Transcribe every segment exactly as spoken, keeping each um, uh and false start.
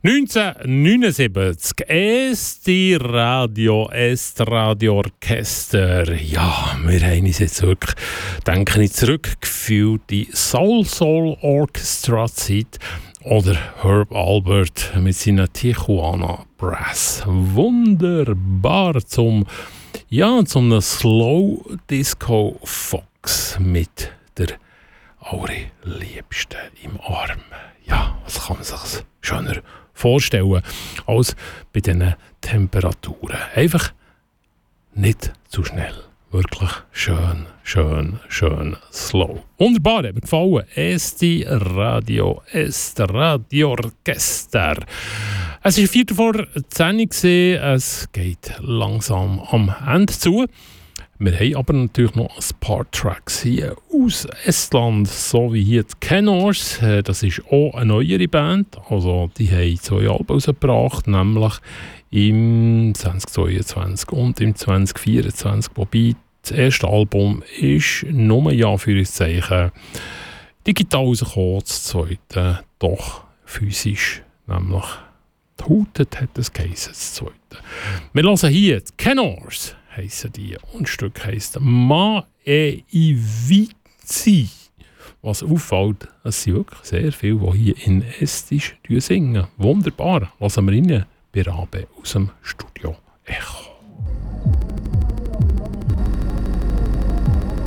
neunzehnhundertneunundsiebzig, Esti Radio, Est Radio Orchester. Ja, wir haben uns jetzt wirklich, denke ich, zurückgefühlt in Soul Soul Orchestra Zeit oder Herb Alpert mit seiner Tijuana Brass. Wunderbar zum, ja, zum Slow Disco Fox mit der allerliebsten im Arm. Ja, was kann man sich schöner vorstellen als bei diesen Temperaturen. Einfach nicht zu schnell. Wirklich schön, schön, schön slow. Wunderbar, hat mir gefallen. Esti Radio, Est Radio Orchester. Es war vier vor zehn. Es geht langsam am Ende zu. Wir haben aber natürlich noch ein paar Tracks hier aus Estland, so wie hier die Kenors. Das ist auch eine neuere Band. Also die haben zwei Alben rausgebracht, nämlich im zweitausendzweiundzwanzig und im zweitausendvierundzwanzig. Wobei das erste Album ist nur ein Anführungszeichen digital rausgekommen, das zweite doch physisch, nämlich «Hautet» hat es geheißen, das zweite. Wir hören hier die Kenors. Heissen die. Und das Stück heisst «Ma e Ivici». Was auffällt, es sind wirklich sehr viele, die hier in Estisch singen. Wunderbar. Lassen wir rein bei Rabe aus dem Studio Echo.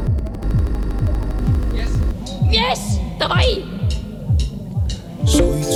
Yes! Yes! Давай! Suits